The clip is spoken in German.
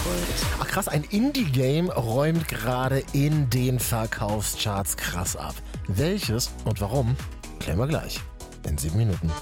Ach krass, ein Indie-Game räumt gerade in den Verkaufscharts krass ab. Welches und warum, klären wir gleich in 7 Minuten.